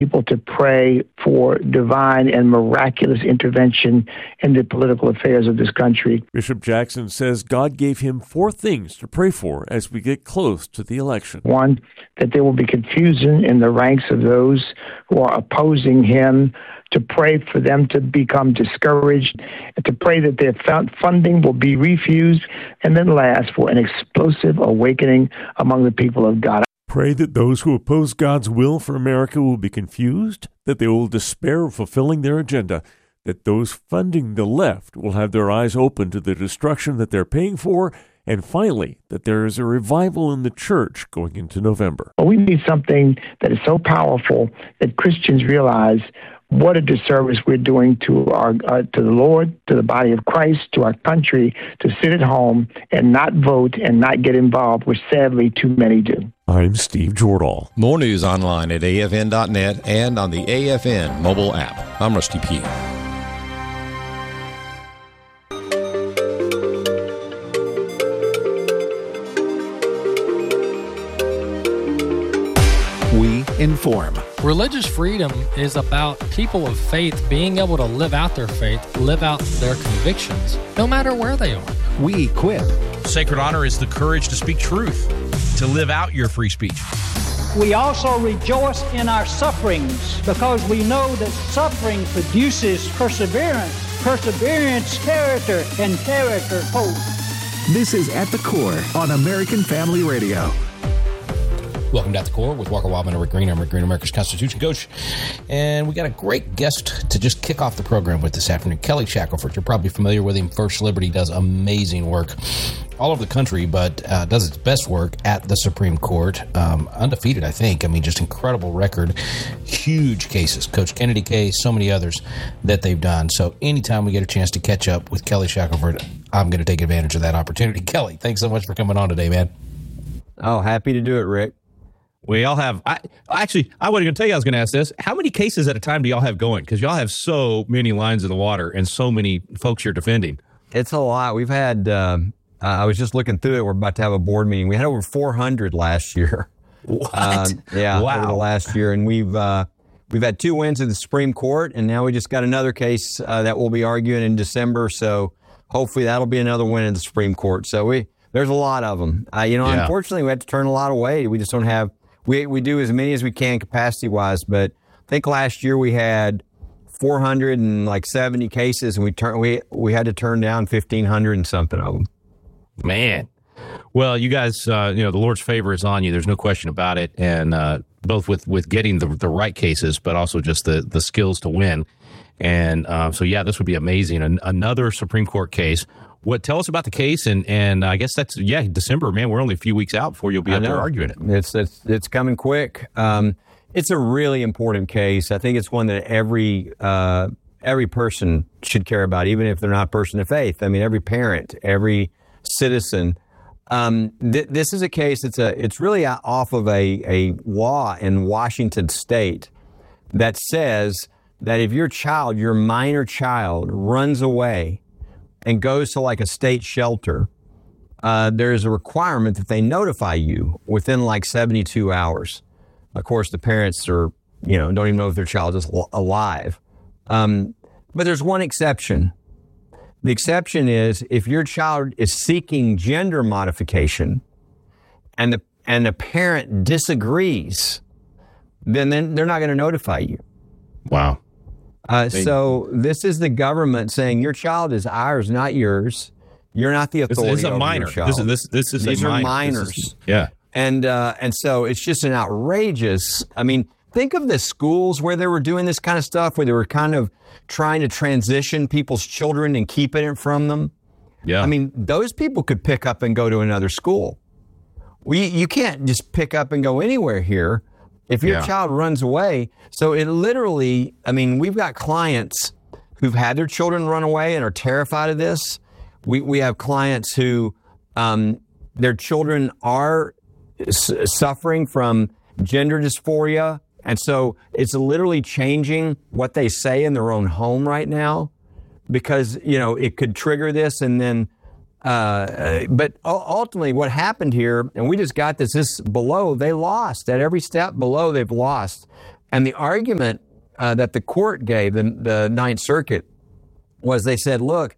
people to pray for divine and miraculous intervention in the political affairs of this country. Bishop Jackson says God gave him 4 things to pray for as we get close to the election. 1, that there will be confusion in the ranks of those who are opposing him, to pray for them to become discouraged, and to pray that their funding will be refused, and then last, for an explosive awakening among the people of God. Pray that those who oppose God's will for America will be confused, that they will despair of fulfilling their agenda, that those funding the left will have their eyes open to the destruction that they're paying for, and finally, that there is a revival in the church going into November. We need something that is so powerful that Christians realize what a disservice we're doing to to the Lord, to the body of Christ, to our country, to sit at home and not vote and not get involved, which sadly too many do. I'm Steve Jordahl. More news online at afn.net and on the AFN mobile app. I'm Rusty Pugh. We inform. Religious freedom is about people of faith being able to live out their faith, live out their convictions, no matter where they are. We equip. Sacred honor is the courage to speak truth, to live out your free speech. We also rejoice in our sufferings because we know that suffering produces perseverance, perseverance, character, and character, hope. This is At the Core on American Family Radio. Welcome to At the Core with Walker Wildman and Rick Green. I'm Rick Green, America's Constitution Coach. And we got a great guest to just kick off the program with this afternoon, Kelly Shackelford. You're probably familiar with him. First Liberty does amazing work all over the country, but does its best work at the Supreme Court. Undefeated, I think. I mean, just incredible record. Huge cases. Coach Kennedy case, so many others that they've done. So anytime we get a chance to catch up with Kelly Shackelford, I'm going to take advantage of that opportunity. Kelly, thanks so much for coming on today, man. Oh, happy to do it, Rick. We all have, I wasn't going to tell you I was going to ask this. How many cases at a time do y'all have going? Because y'all have so many lines in the water and so many folks you're defending. It's a lot. We've had, I was just looking through it. We're about to have a board meeting. We had over 400 last year. What? Yeah, wow. Over the last year. And we've had 2 wins in the Supreme Court, and now we just got another case that we'll be arguing in December. So hopefully that'll be another win in the Supreme Court. So there's a lot of them. Unfortunately, we have to turn a lot away. We just don't have. We do as many as we can capacity-wise, but I think last year we had 470 cases, and we had to turn down 1,500 and something of them. Man. Well, you guys, the Lord's favor is on you. There's no question about it, and both with getting the right cases, but also just the skills to win. And this would be amazing. Another Supreme Court case. Tell us about the case, and I guess that's December, man. We're only a few weeks out before you'll be up there arguing it. It's coming quick. It's a really important case. I think it's one that every person should care about, even if they're not a person of faith. I mean, every parent, every citizen. This is a case. It's really off of a law in Washington State that says that if your minor child runs away and goes to like a state shelter, there's a requirement that they notify you within like 72 hours. Of course, the parents don't even know if their child is alive. But there's one exception. The exception is if your child is seeking gender modification and the parent disagrees, then they're not going to notify you. Wow. So this is the government saying your child is ours, not yours. You're not the authority. This is a minor. Your child. These are minors. Yeah. And so it's just an outrageous. I mean, think of the schools where they were doing this kind of stuff, where they were kind of trying to transition people's children and keeping it from them. Yeah. I mean, those people could pick up and go to another school. You can't just pick up and go anywhere here. If your child runs away, so it literally, I mean, we've got clients who've had their children run away and are terrified of this. We have clients who their children are suffering from gender dysphoria, and so it's literally changing what they say in their own home right now because, it could trigger this and then but ultimately what happened here, and we just got this below, they lost. At every step below, they've lost. And the argument that the court gave, the Ninth Circuit, was they said, look,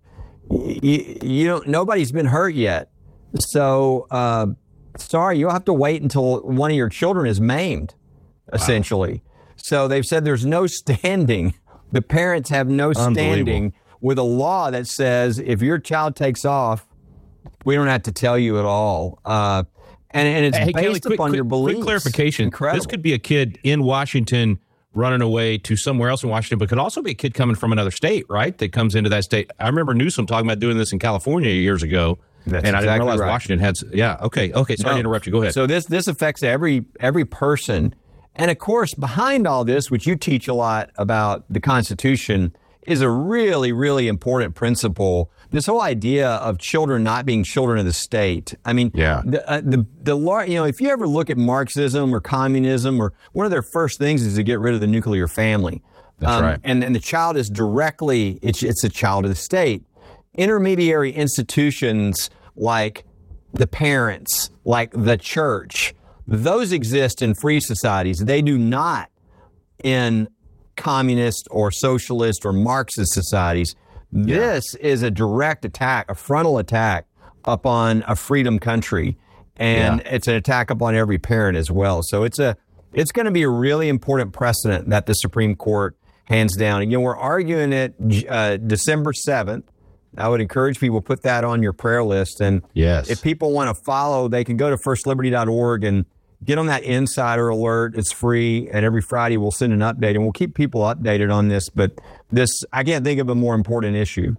nobody's been hurt yet. So, sorry, you'll have to wait until one of your children is maimed, essentially. So they've said there's no standing. The parents have no standing with a law that says if your child takes off, we don't have to tell you at all. And it's based upon your beliefs. Quick clarification. Incredible. This could be a kid in Washington running away to somewhere else in Washington, but could also be a kid coming from another state, right? That comes into that state. I remember Newsom talking about doing this in California years ago. That's and I didn't exactly realize right. Washington had. Yeah. Okay. Sorry to interrupt you. Go ahead. So this affects every person, and of course, behind all this, which you teach a lot about the Constitution, is a really, really important principle. This whole idea of children not being children of the state. I mean, the law. If you ever look at Marxism or communism, or one of their first things is to get rid of the nuclear family. That's right. And the child is directly. It's a child of the state. Intermediary institutions like the parents, like the church, those exist in free societies. They do not in communist or socialist or Marxist societies. This is a direct attack, a frontal attack upon a freedom country. And it's an attack upon every parent as well. So it's going to be a really important precedent that the Supreme Court hands down. And, we're arguing it December 7th. I would encourage people to put that on your prayer list. And if people want to follow, they can go to firstliberty.org and get on that insider alert. It's free. And every Friday we'll send an update, and we'll keep people updated on this. But I can't think of a more important issue.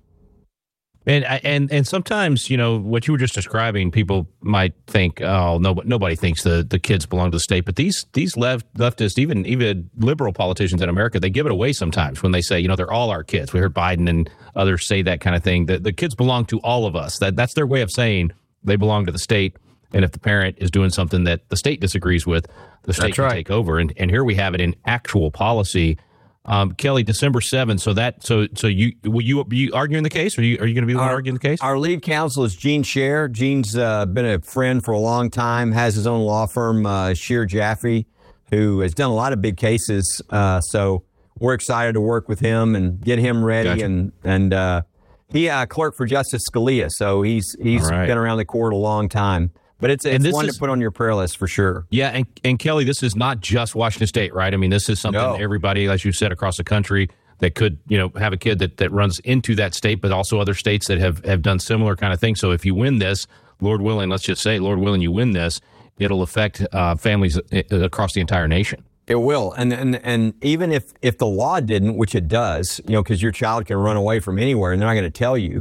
And sometimes, what you were just describing, people might think, oh, nobody thinks the kids belong to the state. But these leftists, even liberal politicians in America, they give it away sometimes when they say, they're all our kids. We heard Biden and others say that kind of thing. The kids belong to all of us. That's their way of saying they belong to the state. And if the parent is doing something that the state disagrees with, the state can take over. And here we have it in actual policy. Kelly, December 7th. So will you be arguing the case? Are you going to be the one arguing the case? Our lead counsel is Gene Scher. Gene's been a friend for a long time, has his own law firm, Scher Jaffe, who has done a lot of big cases. So we're excited to work with him and get him ready. Gotcha. And he clerked for Justice Scalia, so he's been around the court a long time. But it's one to put on your prayer list for sure. Yeah, and Kelly, this is not just Washington State, right? I mean, this is something everybody, as you said, across the country that could, have a kid that runs into that state, but also other states that have done similar kind of things. So if you win this, Lord willing, let's just say, Lord willing, you win this, it'll affect families across the entire nation. It will, and even if the law didn't, which it does, because your child can run away from anywhere and they're not going to tell you.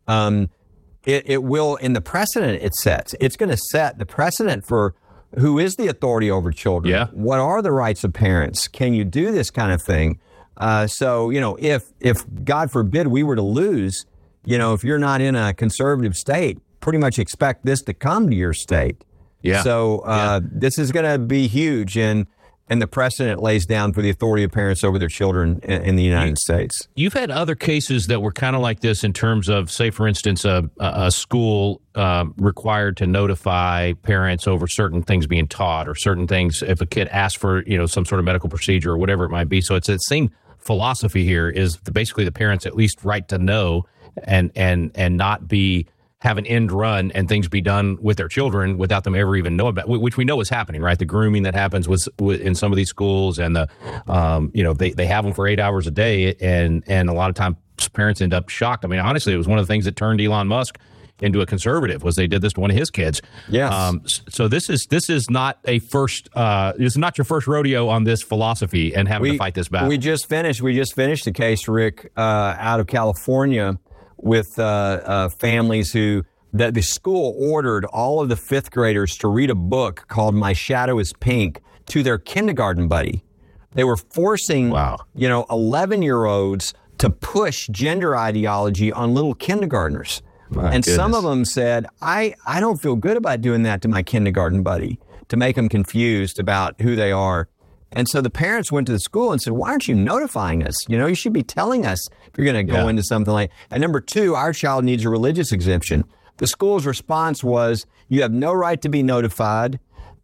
It will, in the precedent it sets, it's going to set the precedent for who is the authority over children. Yeah. What are the rights of parents? Can you do this kind of thing? So, if God forbid we were to lose, if you're not in a conservative state, pretty much expect this to come to your state. Yeah. So this is going to be huge, and the precedent lays down for the authority of parents over their children in the United States. You've had other cases that were kind of like this in terms of, say, for instance, a school required to notify parents over certain things being taught or certain things if a kid asks for, some sort of medical procedure or whatever it might be. So it's the same philosophy here is basically the parents at least right to know and not have an end run and things be done with their children without them ever even know about, which we know is happening, right? The grooming that happens in some of these schools, and they have them for 8 hours a day, and a lot of times parents end up shocked. I mean, honestly, it was one of the things that turned Elon Musk into a conservative was they did this to one of his kids. Yes. So this is not a first. This is not your first rodeo on this philosophy and having to fight this battle. We just finished the case, Rick, out of California, with families who the school ordered all of the fifth graders to read a book called My Shadow is Pink to their kindergarten buddy. They were forcing 11-year-olds to push gender ideology on little kindergartners. Some of them said, I don't feel good about doing that to my kindergarten buddy, to make them confused about who they are. And so the parents went to the school and said, why aren't you notifying us? You should be telling us if you're going to go into something like. And number two, our child needs a religious exemption. The school's response was, you have no right to be notified,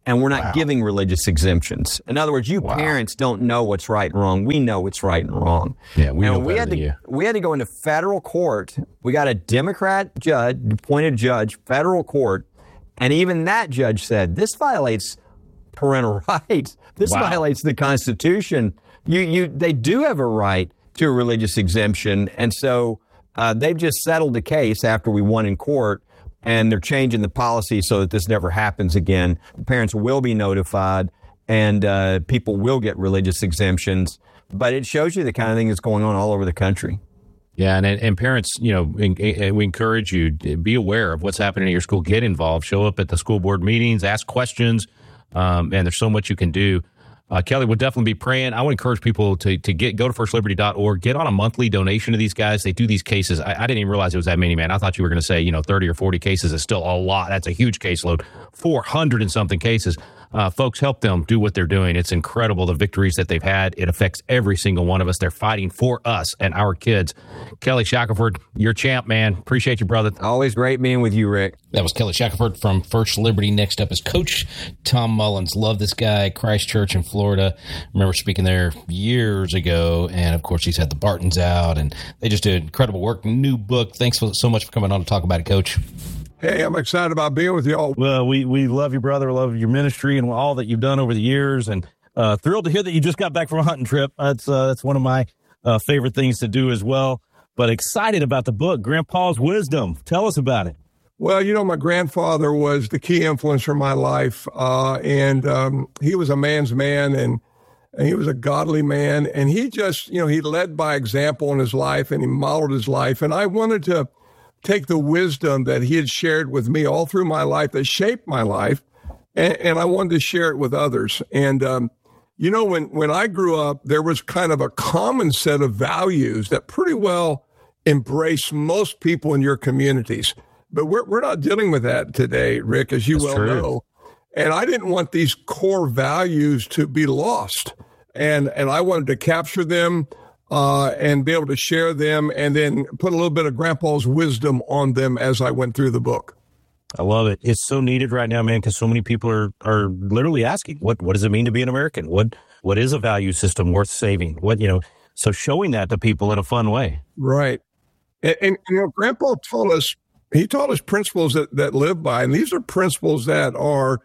and we're not giving religious exemptions. In other words, parents don't know what's right and wrong. We know what's right and wrong. Yeah, we had to go into federal court. We got a Democrat judge, appointed judge, federal court, and even that judge said, this violates parental rights. This violates the Constitution. They do have a right to a religious exemption, and so they've just settled the case after we won in court. And they're changing the policy so that this never happens again. Parents will be notified, and people will get religious exemptions. But it shows you the kind of thing that's going on all over the country. Yeah, and parents, we encourage you to be aware of what's happening at your school. Get involved. Show up at the school board meetings. Ask questions. And there's so much you can do. Kelly, we'll definitely be praying. I would encourage people to go to firstliberty.org, get on a monthly donation to these guys. They do these cases. I didn't even realize it was that many, man. I thought you were going to say, 30 or 40 cases is still a lot. That's a huge caseload. 400 and something cases. Folks, help them do what they're doing. It's incredible, the victories that they've had. It affects every single one of us. They're fighting for us and our kids. Kelly Shackelford, you're champ, man. Appreciate you, brother. Always great being with you, Rick. That was Kelly Shackelford from First Liberty. Next up is Coach Tom Mullins. Love this guy, Christchurch in Florida. Remember speaking there years ago. And, of course, he's had the Bartons out, and they just did incredible work. New book. Thanks so much for coming on to talk about it, Coach. Hey, I'm excited about being with you all. Well, we love you, brother. We love your ministry and all that you've done over the years, and thrilled to hear that you just got back from a hunting trip. That's one of my favorite things to do as well. But excited about the book, Grandpa's Wisdom. Tell us about it. Well, my grandfather was the key influence in my life, and he was a man's man, and he was a godly man, and he just, he led by example in his life, and he modeled his life, and I wanted to take the wisdom that he had shared with me all through my life that shaped my life, and I wanted to share it with others. And, when I grew up, there was kind of a common set of values that pretty well embrace most people in your communities. But we're not dealing with that today, Rick, as you well know. And I didn't want these core values to be lost. And I wanted to capture them and be able to share them, and then put a little bit of Grandpa's wisdom on them as I went through the book. I love it. It's so needed right now, man, because so many people are literally asking, what does it mean to be an American? What is a value system worth saving? So showing that to people in a fun way. Right. And Grandpa taught us principles that live by, and these are principles that are,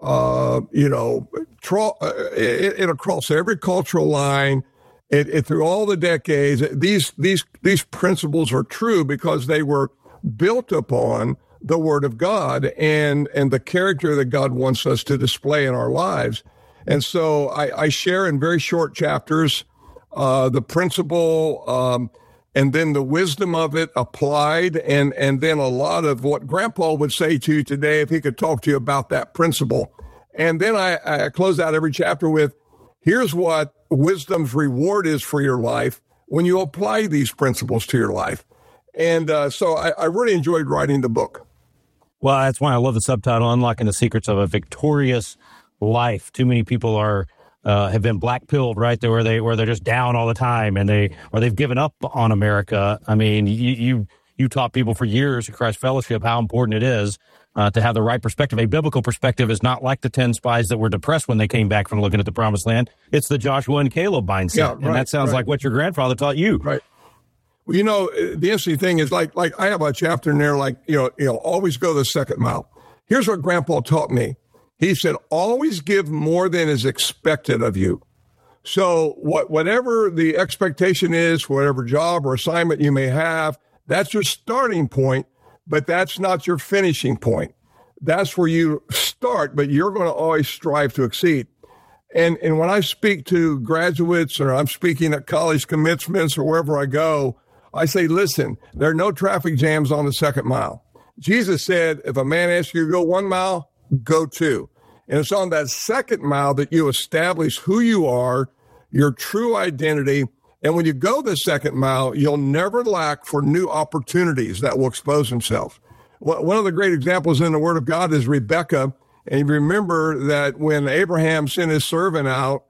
across every cultural line. Through all the decades, these principles are true because they were built upon the Word of God and the character that God wants us to display in our lives. And so I share in very short chapters the principle and then the wisdom of it applied, and then a lot of what Grandpa would say to you today if he could talk to you about that principle. And then I close out every chapter with, here's what wisdom's reward is for your life when you apply these principles to your life. And so I really enjoyed writing the book. Well, that's why I love the subtitle, Unlocking the Secrets of a Victorious Life. Too many people have been black-pilled, right? Where they're just down all the time, and they've given up on America. I mean, you taught people for years at Christ Fellowship how important it is to have the right perspective. A biblical perspective is not like the 10 spies that were depressed when they came back from looking at the Promised Land. It's the Joshua and Caleb mindset. Yeah, right, and that sounds like what your grandfather taught you. Right. Well, the interesting thing is like I have a chapter in there, always go the second mile. Here's what Grandpa taught me. He said, always give more than is expected of you. So whatever the expectation is, whatever job or assignment you may have, that's your starting point. But that's not your finishing point. That's where you start, but you're going to always strive to exceed. And when I speak to graduates, or I'm speaking at college commencements or wherever I go, I say, listen, there are no traffic jams on the second mile. Jesus said, if a man asks you to go 1 mile, go 2. And it's on that second mile that you establish who you are, your true identity. And when you go the second mile, you'll never lack for new opportunities that will expose themselves. One of the great examples in the Word of God is Rebekah. And you remember that when Abraham sent his servant out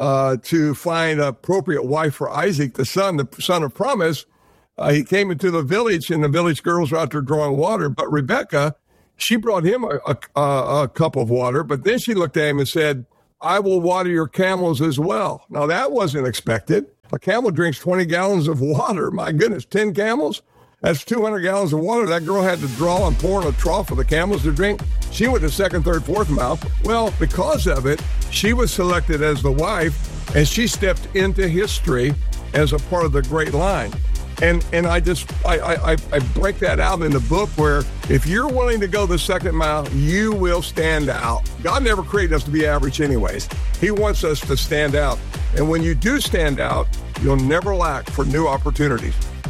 to find an appropriate wife for Isaac, the son of promise, he came into the village, and the village girls were out there drawing water. But Rebekah She brought him a cup of water, but then she looked at him and said, I will water your camels as well. Now, that wasn't expected. A camel drinks 20 gallons of water. My goodness, 10 camels? That's 200 gallons of water. That girl had to draw and pour in a trough for the camels to drink. She went to second, third, fourth mouth. Well, because of it, she was selected as the wife, and she stepped into history as a part of the great line. And I break that out in the book where if you're willing to go the second mile, you will stand out. God never created us to be average anyways. He wants us to stand out. And when you do stand out, you'll never lack for new opportunities.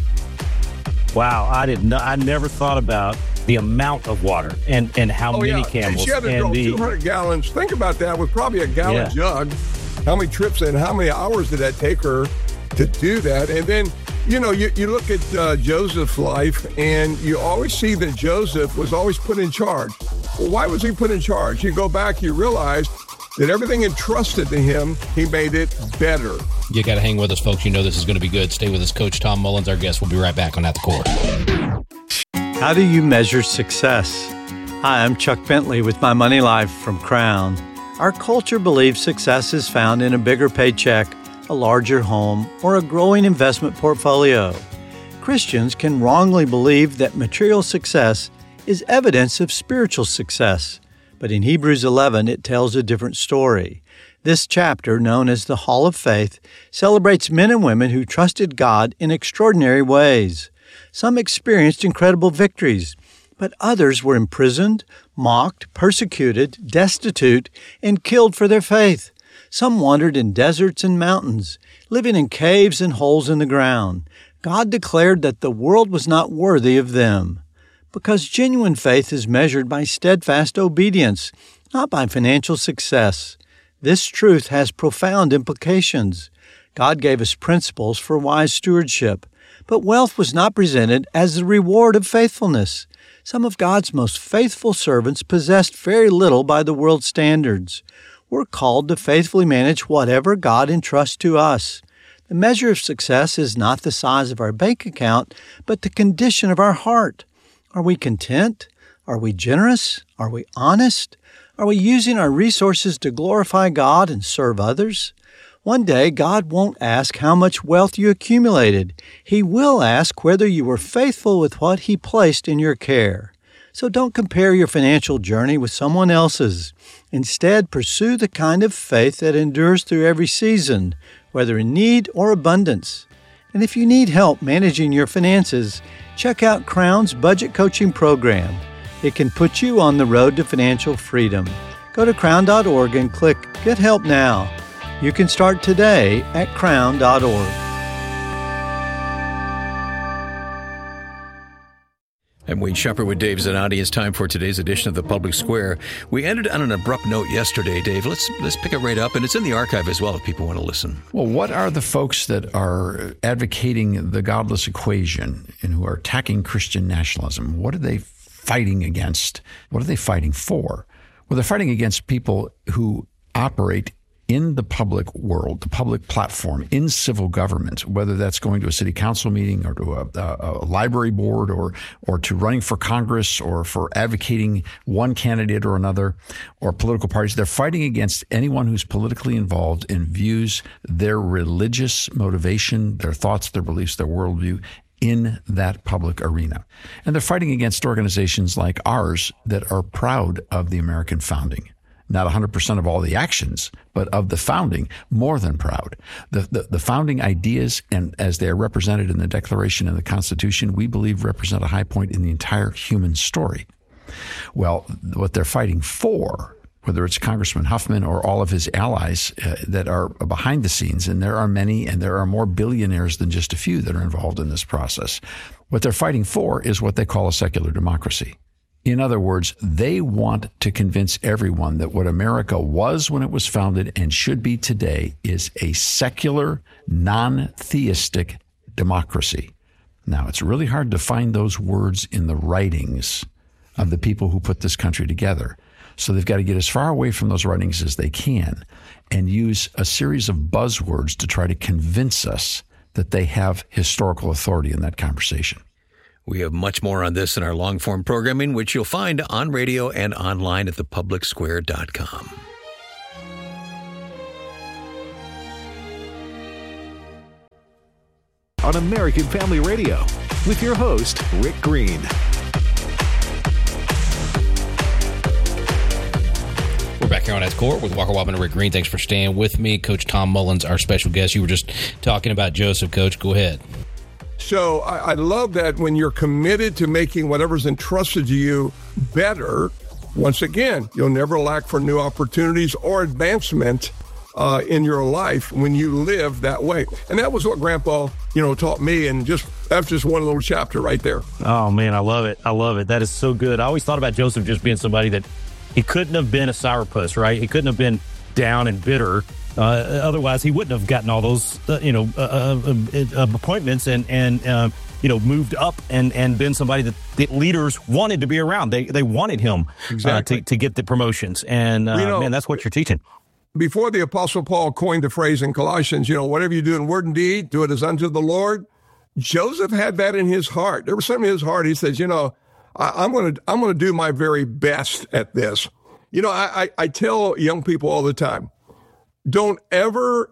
Wow, I never thought about the amount of water and how many camels. And she had to draw 200 gallons. Think about that with probably a gallon jug. How many trips and how many hours did that take her to do that? And then, you look at Joseph's life, and you always see that Joseph was always put in charge. Well, why was he put in charge? You go back, you realize that everything entrusted to him, he made it better. You got to hang with us, folks. You know this is going to be good. Stay with us. Coach Tom Mullins, our guest. We'll be right back on At the Core. How do you measure success? Hi, I'm Chuck Bentley with My Money Life from Crown. Our culture believes success is found in a bigger paycheck, a larger home, or a growing investment portfolio. Christians can wrongly believe that material success is evidence of spiritual success. But in Hebrews 11, it tells a different story. This chapter, known as the Hall of Faith, celebrates men and women who trusted God in extraordinary ways. Some experienced incredible victories, but others were imprisoned, mocked, persecuted, destitute, and killed for their faith. Some wandered in deserts and mountains, living in caves and holes in the ground. God declared that the world was not worthy of them. Because genuine faith is measured by steadfast obedience, not by financial success. This truth has profound implications. God gave us principles for wise stewardship, but wealth was not presented as the reward of faithfulness. Some of God's most faithful servants possessed very little by the world's standards. We're called to faithfully manage whatever God entrusts to us. The measure of success is not the size of our bank account, but the condition of our heart. Are we content? Are we generous? Are we honest? Are we using our resources to glorify God and serve others? One day, God won't ask how much wealth you accumulated. He will ask whether you were faithful with what He placed in your care. So don't compare your financial journey with someone else's. Instead, pursue the kind of faith that endures through every season, whether in need or abundance. And if you need help managing your finances, check out Crown's budget coaching program. It can put you on the road to financial freedom. Go to crown.org and click Get Help Now. You can start today at crown.org. I'm Wayne Shepherd with Dave Zanotti. It's time for today's edition of The Public Square. We ended on an abrupt note yesterday, Dave. Let's pick it right up, and it's in the archive as well if people want to listen. Well, what are the folks that are advocating the godless equation and who are attacking Christian nationalism? What are they fighting against? What are they fighting for? Well, they're fighting against people who operate in the public world, the public platform, in civil government, whether that's going to a city council meeting or to a library board or to running for Congress or for advocating one candidate or another or political parties. They're fighting against anyone who's politically involved and views their religious motivation, their thoughts, their beliefs, their worldview in that public arena. And they're fighting against organizations like ours that are proud of the American founding. Not 100% of all the actions, but of the founding, more than proud. The founding ideas, and as they are represented in the Declaration and the Constitution, we believe represent a high point in the entire human story. Well, what they're fighting for, whether it's Congressman Huffman or all of his allies that are behind the scenes, and there are many, and there are more billionaires than just a few that are involved in this process, what they're fighting for is what they call a secular democracy. In other words, they want to convince everyone that what America was when it was founded and should be today is a secular, non-theistic democracy. Now, it's really hard to find those words in the writings of the people who put this country together. So they've got to get as far away from those writings as they can and use a series of buzzwords to try to convince us that they have historical authority in that conversation. We have much more on this in our long-form programming, which you'll find on radio and online at thepublicsquare.com. On American Family Radio with your host, Rick Green. We're back here on At the Core with Walker Wobben and Rick Green. Thanks for staying with me. Coach Tom Mullins, our special guest. You were just talking about Joseph, Coach. Go ahead. So I love that when you're committed to making whatever's entrusted to you better, once again, you'll never lack for new opportunities or advancement in your life when you live that way. And that was what Grandpa, taught me. And that's just one little chapter right there. Oh, man, I love it. I love it. That is so good. I always thought about Joseph just being somebody that he couldn't have been a sourpuss, right? He couldn't have been down and bitter. Otherwise, he wouldn't have gotten all those, appointments and moved up and been somebody that the leaders wanted to be around. They wanted him to get the promotions. And, man, that's what you're teaching. Before the Apostle Paul coined the phrase in Colossians, whatever you do in word and deed, do it as unto the Lord. Joseph had that in his heart. There was something in his heart. He says, I'm going to do my very best at this. I tell young people all the time, don't ever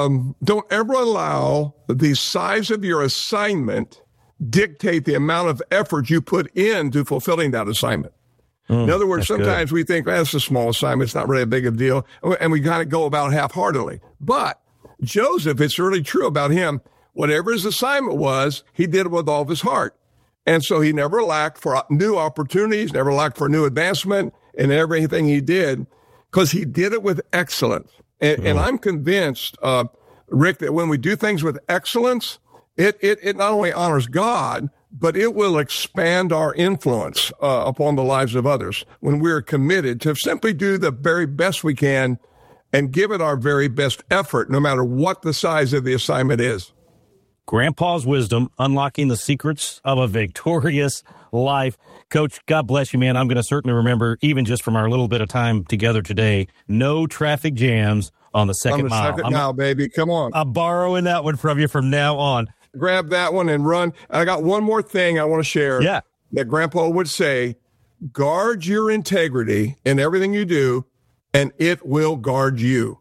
allow the size of your assignment dictate the amount of effort you put into fulfilling that assignment. In other words, sometimes we think, that's a small assignment. It's not really a big of a deal. And we got to go about half-heartedly. But Joseph, it's really true about him. Whatever his assignment was, he did it with all of his heart. And so he never lacked for new opportunities, never lacked for new advancement in everything he did, because he did it with excellence. And I'm convinced, Rick, that when we do things with excellence, it not only honors God, but it will expand our influence upon the lives of others when we're committed to simply do the very best we can and give it our very best effort, no matter what the size of the assignment is. Grandpa's wisdom, unlocking the secrets of a victorious life. Coach, God bless you, man. I'm going to certainly remember, even just from our little bit of time together today, no traffic jams on the second mile. Second mile, baby. Come on. I'm borrowing that one from you from now on. Grab that one and run. I got one more thing I want to share. Yeah. That Grandpa would say, guard your integrity in everything you do, and it will guard you.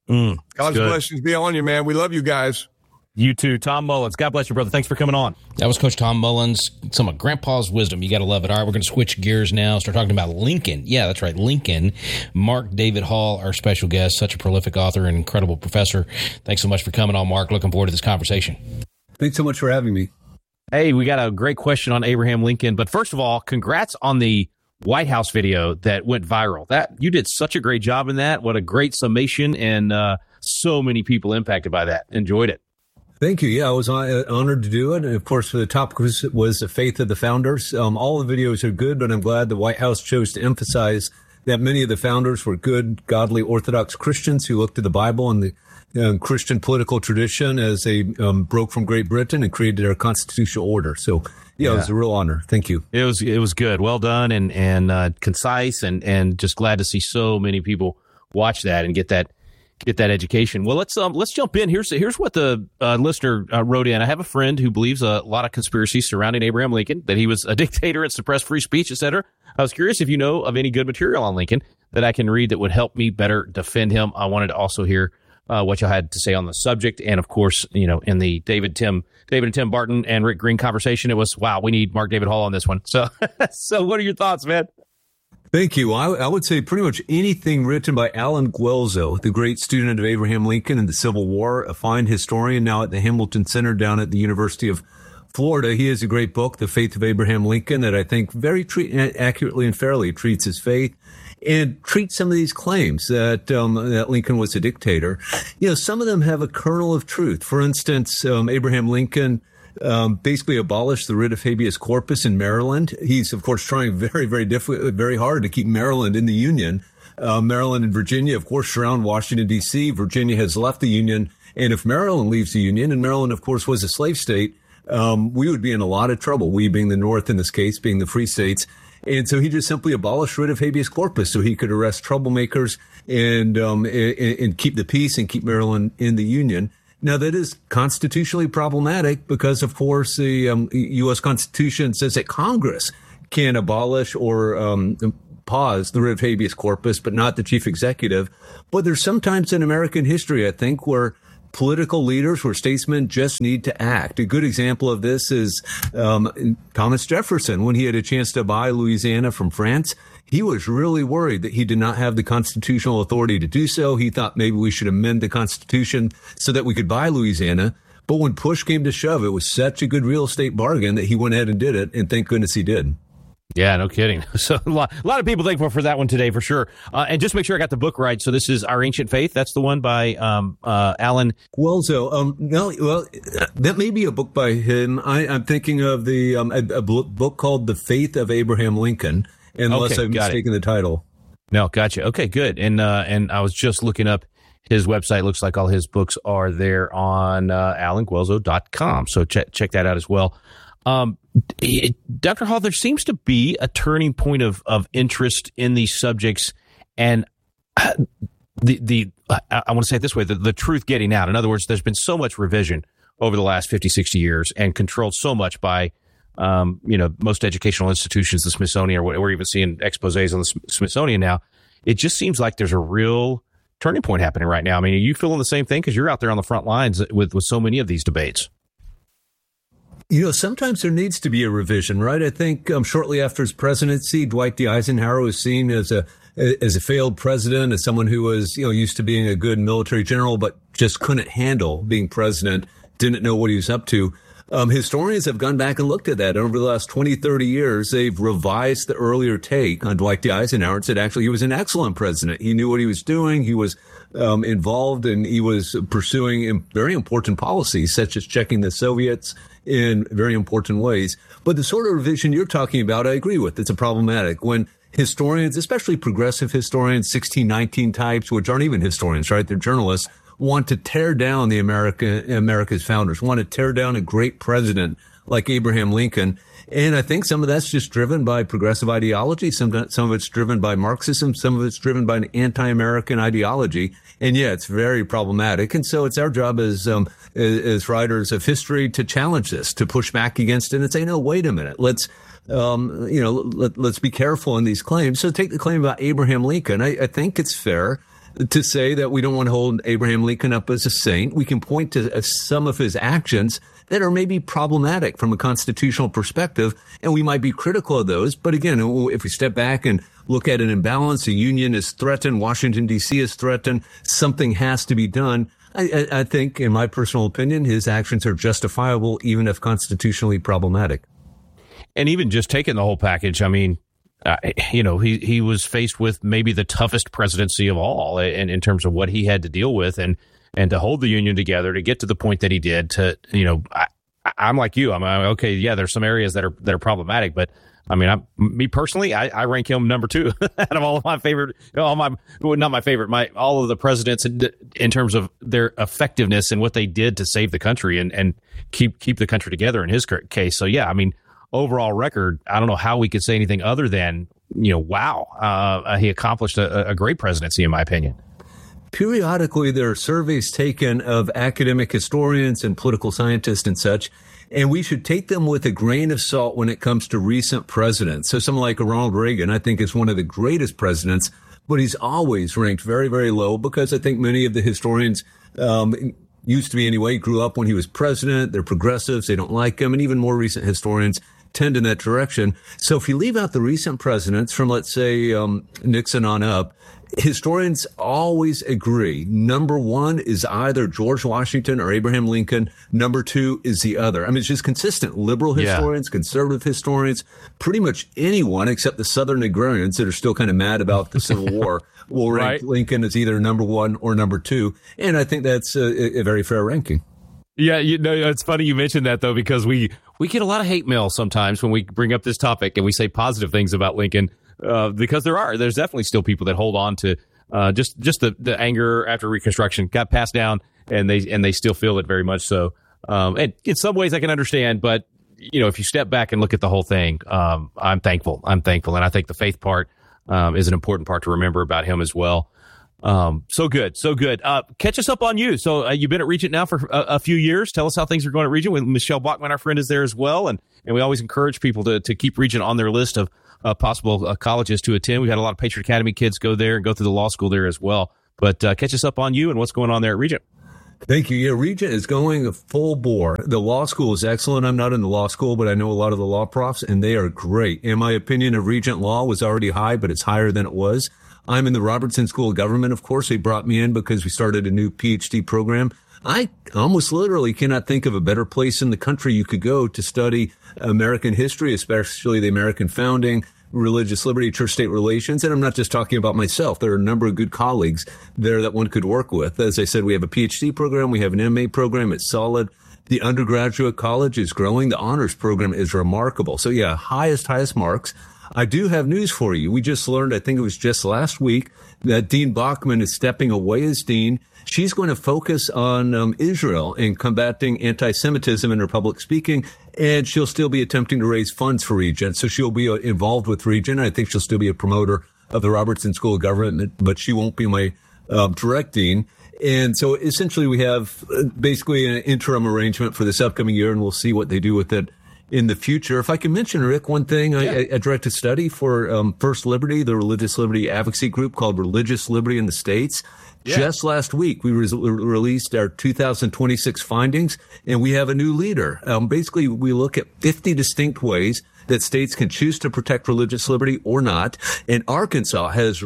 God's blessings be on you, man. We love you guys. You too. Tom Mullins. God bless you, brother. Thanks for coming on. That was Coach Tom Mullins. Some of Grandpa's wisdom. You got to love it. All right, we're going to switch gears now. Start talking about Lincoln. Yeah, that's right. Lincoln. Mark David Hall, our special guest, such a prolific author and incredible professor. Thanks so much for coming on, Mark. Looking forward to this conversation. Thanks so much for having me. Hey, we got a great question on Abraham Lincoln. But first of all, congrats on the White House video that went viral. That you did such a great job in that. What a great summation, and so many people impacted by that. Enjoyed it. Thank you. Yeah, I was honored to do it. And of course, the topic was the faith of the founders. All the videos are good, but I'm glad the White House chose to emphasize that many of the founders were good, godly, Orthodox Christians who looked to the Bible and the Christian political tradition as they broke from Great Britain and created our constitutional order. So, yeah, it was a real honor. Thank you. It was good. Well done and concise and just glad to see so many people watch that and get that education. Well, let's jump in. Here's what the listener wrote in. I have a friend who believes a lot of conspiracies surrounding Abraham Lincoln, that he was a dictator and suppressed free speech, etc. I was curious if you know of any good material on Lincoln that I can read that would help me better defend him. I wanted to also hear what you had to say on the subject, and of course, in the David and Tim Barton and Rick Green conversation, it was wow, we need Mark David Hall on this one. So what are your thoughts, man? Thank you. I would say pretty much anything written by Alan Guelzo, the great student of Abraham Lincoln in the Civil War, a fine historian now at the Hamilton Center down at the University of Florida. He has a great book, The Faith of Abraham Lincoln, that I think very accurately and fairly treats his faith and treats some of these claims that Lincoln was a dictator. Some of them have a kernel of truth. For instance, Abraham Lincoln basically abolished the writ of habeas corpus in Maryland. He's, of course, trying very hard to keep Maryland in the Union. Maryland and Virginia, of course, surround Washington, D.C. Virginia has left the Union. And if Maryland leaves the Union, and Maryland, of course, was a slave state, we would be in a lot of trouble, we being the North in this case, being the free states. And so he just simply abolished writ of habeas corpus so he could arrest troublemakers and keep the peace and keep Maryland in the Union. Now, that is constitutionally problematic because, of course, the U.S. Constitution says that Congress can abolish or pause the writ of habeas corpus, but not the chief executive. But there's sometimes in American history, I think, where political leaders, where statesmen just need to act. A good example of this is Thomas Jefferson. When he had a chance to buy Louisiana from France, he was really worried that he did not have the constitutional authority to do so. He thought maybe we should amend the Constitution so that we could buy Louisiana. But when push came to shove, it was such a good real estate bargain that he went ahead and did it, and thank goodness he did. Yeah, no kidding. So a lot of people thankful for that one today, for sure. And just make sure I got the book right. So this is Our Ancient Faith. That's the one by Alan Guelzo. No, well, that may be a book by him. I'm thinking of the a book called The Faith of Abraham Lincoln, unless I've mistaken the title. No, gotcha. Okay, good. And I was just looking up his website. Looks like all his books are there on alanguelzo.com. So check that out as well. Dr. Hall, there seems to be a turning point of interest in these subjects, and I want to say it this way, the truth getting out. In other words, there's been so much revision over the last 50, 60 years and controlled so much by, most educational institutions, the Smithsonian, or we're even seeing exposés on the Smithsonian now. It just seems like there's a real turning point happening right now. I mean, are you feeling the same thing? Because you're out there on the front lines with so many of these debates. Sometimes there needs to be a revision, right? I think shortly after his presidency, Dwight D. Eisenhower was seen as a failed president, as someone who was, used to being a good military general, but just couldn't handle being president, didn't know what he was up to. Historians have gone back and looked at that. Over the last 20, 30 years, they've revised the earlier take on Dwight D. Eisenhower and said, actually, he was an excellent president. He knew what he was doing. He was involved, and he was pursuing very important policies, such as checking the Soviets in very important ways. But the sort of revision you're talking about, I agree with. It's problematic when historians, especially progressive historians, 1619 types, which aren't even historians, right? They're journalists, want to tear down America's founders, want to tear down a great president like Abraham Lincoln. And I think some of that's just driven by progressive ideology. Some of it's driven by Marxism. Some of it's driven by an anti-American ideology. And yeah, it's very problematic. And so it's our job as writers of history to challenge this, to push back against it and say, no, wait a minute. Let's be careful in these claims. So take the claim about Abraham Lincoln. I think it's fair to say that we don't want to hold Abraham Lincoln up as a saint. We can point to some of his actions that are maybe problematic from a constitutional perspective, and we might be critical of those. But again, if we step back and look at an imbalance, a union is threatened, Washington, D.C. is threatened, something has to be done. I think, in my personal opinion, his actions are justifiable, even if constitutionally problematic. And even just taking the whole package, I mean, he was faced with maybe the toughest presidency of all in terms of what he had to deal with and to hold the union together to get to the point that he did. I'm like you. I'm okay. Yeah, there's some areas that are problematic, but I mean, me personally, I rank him number 2 out of all of my favorite, all of the presidents in terms of their effectiveness and what they did to save the country and keep the country together in his case. So yeah, I mean, overall record, I don't know how we could say anything other than, wow, he accomplished a great presidency, in my opinion. Periodically, there are surveys taken of academic historians and political scientists and such, and we should take them with a grain of salt when it comes to recent presidents. So someone like Ronald Reagan, I think, is one of the greatest presidents, but he's always ranked very, very low because I think many of the historians used to be anyway, grew up when he was president. They're progressives. They don't like him. And even more recent historians tend in that direction. So if you leave out the recent presidents from, let's say, Nixon on up, historians always agree. Number 1 is either George Washington or Abraham Lincoln. Number 2 is the other. I mean, it's just consistent. Liberal historians, conservative historians, pretty much anyone except the Southern agrarians that are still kind of mad about the Civil War will rank Lincoln as either number 1 or number 2. And I think that's a very fair ranking. Yeah, it's funny you mentioned that, though, because we get a lot of hate mail sometimes when we bring up this topic and we say positive things about Lincoln, because there's definitely still people that hold on to just the anger after Reconstruction got passed down, and they still feel it very much so. And in some ways I can understand, but if you step back and look at the whole thing, I'm thankful, and I think the faith part is an important part to remember about him as well. So good. Catch us up on you. So you've been at Regent now for a few years. Tell us how things are going at Regent. With Michelle Bachman, our friend, is there as well. And we always encourage people to keep Regent on their list of possible colleges to attend. We've had a lot of Patriot Academy kids go there and go through the law school there as well. But catch us up on you and what's going on there at Regent. Thank you. Yeah, Regent is going full bore. The law school is excellent. I'm not in the law school, but I know a lot of the law profs, and they are great. In my opinion of Regent Law was already high, but it's higher than it was. I'm in the Robertson School of Government, of course. They brought me in because we started a new PhD program. I almost literally cannot think of a better place in the country you could go to study American history, especially the American founding, religious liberty, church-state relations. And I'm not just talking about myself. There are a number of good colleagues there that one could work with. As I said, we have a PhD program. We have an MA program. It's solid. The undergraduate college is growing. The honors program is remarkable. So yeah, highest marks. I do have news for you. We just learned, I think it was just last week, that Dean Bachman is stepping away as dean. She's going to focus on Israel and combating anti-Semitism in her public speaking, and she'll still be attempting to raise funds for Regent. So she'll be involved with Regent. I think she'll still be a promoter of the Robertson School of Government, but she won't be my direct dean. And so essentially we have basically an interim arrangement for this upcoming year, and we'll see what they do with it in the future. If I can mention, Rick, one thing, I direct a study for First Liberty, the religious liberty advocacy group called Religious Liberty in the States. Yeah. Just last week, we released our 2026 findings, and we have a new leader. Basically, we look at 50 distinct ways that states can choose to protect religious liberty or not. And Arkansas has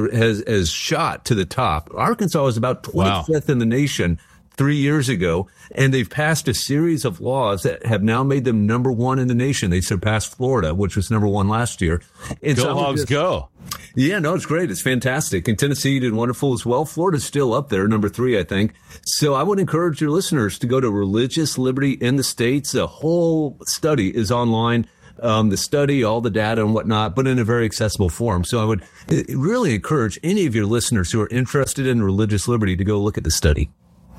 shot to the top. Arkansas is about 25th in the nation 3 years ago, and they've passed a series of laws that have now made them number one in the nation. They surpassed Florida, which was number one last year. And go Hogs, go. Yeah, no, it's great. It's fantastic. And Tennessee did wonderful as well. Florida's still up there, number 3, I think. So I would encourage your listeners to go to Religious Liberty in the States. The whole study is online. The study, all the data and whatnot, but in a very accessible form. So I would really encourage any of your listeners who are interested in religious liberty to go look at the study.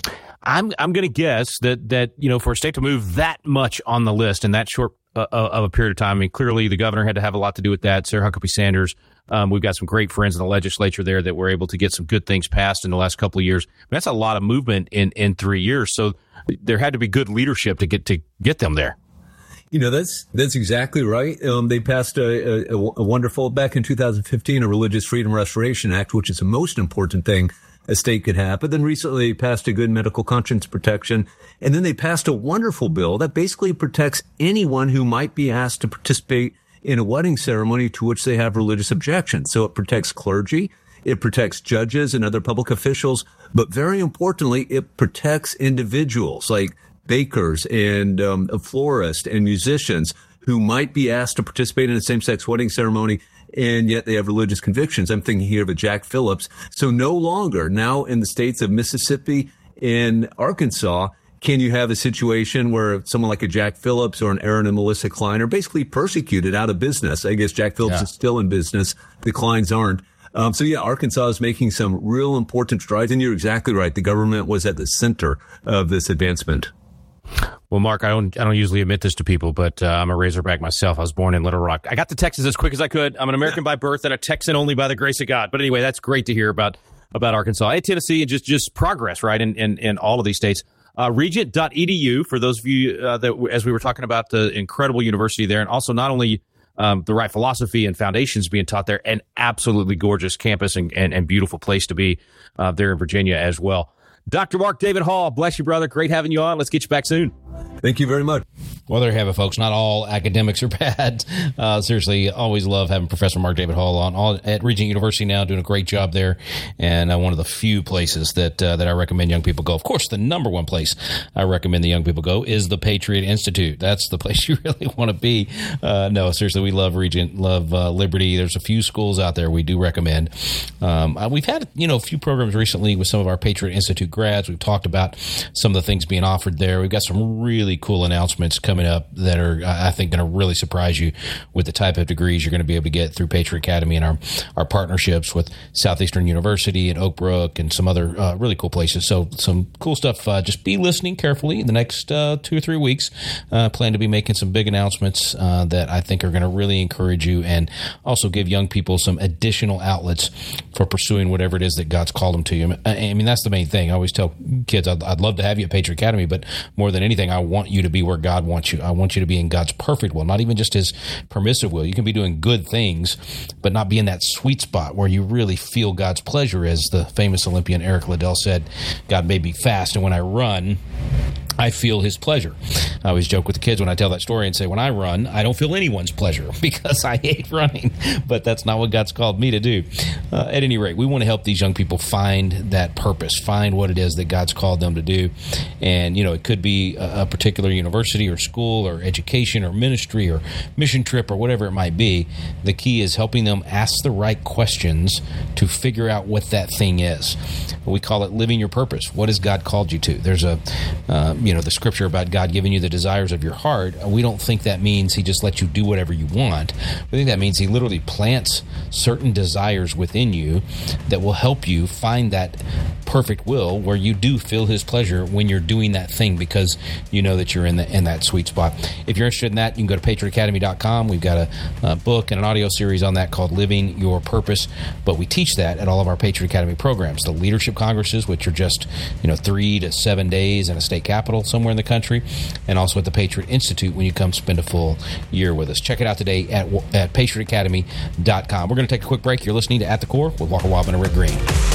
I'm going to guess that for a state to move that much on the list in that short of a period of time, I mean, clearly the governor had to have a lot to do with that. Sarah Huckabee Sanders. We've got some great friends in the legislature there that were able to get some good things passed in the last couple of years. That's a lot of movement in 3 years. So there had to be good leadership to get them there. That's exactly right. They passed a wonderful, back in 2015, a Religious Freedom Restoration Act, which is the most important thing a state could have. But then recently they passed a good medical conscience protection. And then they passed a wonderful bill that basically protects anyone who might be asked to participate in a wedding ceremony to which they have religious objections. So it protects clergy, it protects judges and other public officials, but very importantly, it protects individuals like bakers and florists and musicians who might be asked to participate in a same-sex wedding ceremony, and yet they have religious convictions. I'm thinking here of a Jack Phillips. So no longer, now in the states of Mississippi and Arkansas, can you have a situation where someone like a Jack Phillips or an Aaron and Melissa Klein are basically persecuted out of business? I guess Jack Phillips is still in business. The Kleins aren't. Arkansas is making some real important strides, and you're exactly right. The government was at the center of this advancement. Well, Mark, I don't usually admit this to people, but I'm a Razorback myself. I was born in Little Rock. I got to Texas as quick as I could. I'm an American by birth and a Texan only by the grace of God. But anyway, that's great to hear about Arkansas and Tennessee and just progress, right, in all of these states. Regent.edu for those of you that, as we were talking about, the incredible university there, and also not only the right philosophy and foundations being taught there, an absolutely gorgeous campus and beautiful place to be there in Virginia as well. Dr. Mark David Hall, bless you, brother. Great having you on. Let's get you back soon. Thank you very much. Well, there you have it, folks. Not all academics are bad. Seriously, always love having Professor Mark David Hall on at Regent University now, doing a great job there. And one of the few places that I recommend young people go. Of course, the number one place I recommend the young people go is the Patriot Institute. That's the place you really want to be. No, seriously, we love Regent, love Liberty. There's a few schools out there we do recommend. We've had, a few programs recently with some of our Patriot Institute grads. We've talked about some of the things being offered there. We've got some really cool announcements coming coming up that are, I think, going to really surprise you with the type of degrees you're going to be able to get through Patriot Academy and our partnerships with Southeastern University and Oak Brook and some other really cool places. So some cool stuff. Just be listening carefully in the next 2 or 3 weeks. Plan to be making some big announcements that I think are going to really encourage you and also give young people some additional outlets for pursuing whatever it is that God's called them to you. I mean, that's the main thing. I always tell kids, I'd love to have you at Patriot Academy, but more than anything, I want you to be where God wants you. I want you to be in God's perfect will, not even just his permissive will. You can be doing good things, but not be in that sweet spot where you really feel God's pleasure. As the famous Olympian Eric Liddell said, God made me fast, and when I run, I feel his pleasure. I always joke with the kids when I tell that story and say, when I run, I don't feel anyone's pleasure because I hate running, but that's not what God's called me to do. At any rate, we want to help these young people find that purpose, find what it is that God's called them to do. And, you know, it could be a particular university or school or education or ministry or mission trip or whatever it might be. The key is helping them ask the right questions to figure out what that thing is. We call it living your purpose. What has God called you to? There's the scripture about God giving you the desires of your heart. We don't think that means he just lets you do whatever you want. We think that means he literally plants certain desires within you that will help you find that perfect will where you do feel his pleasure when you're doing that thing because you know that you're in that sweet spot. If you're interested in that, you can go to patriotacademy.com. We've got a book and an audio series on that called Living Your Purpose, but we teach that at all of our Patriot Academy programs. The leadership congresses, which are just 3 to 7 days in a state capital somewhere in the country, and also at the Patriot Institute when you come spend a full year with us. Check it out today at patriotacademy.com. We're going to take a quick break. You're listening to At the Core with Walker Wildman and Rick Green.